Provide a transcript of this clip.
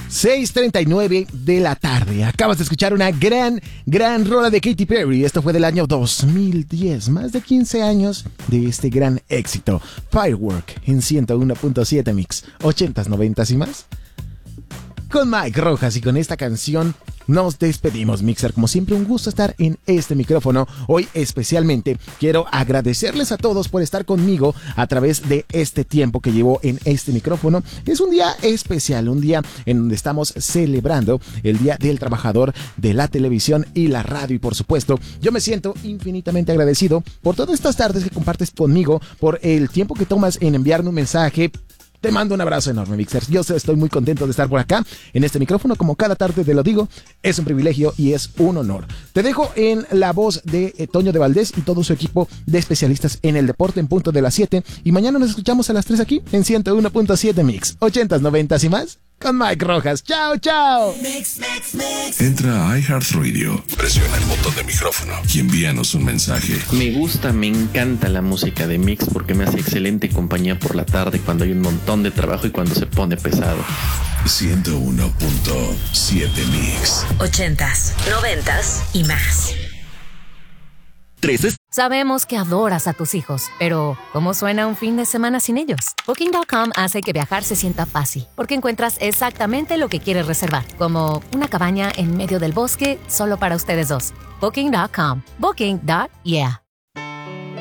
6:39 de la tarde. Acabas de escuchar una gran rola de Katy Perry. Esto fue del año 2010. Más de 15 años de este gran éxito. Firework en 101.7 Mix. 80s, 90s y más. Con Mike Rojas, y con esta canción nos despedimos, Mixer. Como siempre, un gusto estar en este micrófono. Hoy especialmente quiero agradecerles a todos por estar conmigo a través de este tiempo que llevo en este micrófono. Es un día especial, un día en donde estamos celebrando el Día del Trabajador de la Televisión y la Radio. Y por supuesto, yo me siento infinitamente agradecido por todas estas tardes que compartes conmigo, por el tiempo que tomas en enviarme un mensaje. Te mando un abrazo enorme, Mixer. Yo estoy muy contento de estar por acá, en este micrófono, como cada tarde te lo digo. Es un privilegio y es un honor. Te dejo en la voz de Toño de Valdés y todo su equipo de especialistas en el deporte en punto de las 7. Y mañana nos escuchamos a las 3 aquí, en 101.7 Mix. 80s, 90s y más, con Mike Rojas. ¡Chao, chao! Mix, mix, mix. Entra a iHeartRadio, presiona el botón de micrófono y envíanos un mensaje. Me encanta la música de Mix porque me hace excelente compañía por la tarde cuando hay un montón de trabajo y cuando se pone pesado. 101.7 Mix. 80s, 90s y más. Sabemos que adoras a tus hijos, pero ¿cómo suena un fin de semana sin ellos? Booking.com hace que viajar se sienta fácil, porque encuentras exactamente lo que quieres reservar, como una cabaña en medio del bosque solo para ustedes dos. Booking.com. Booking.yeah.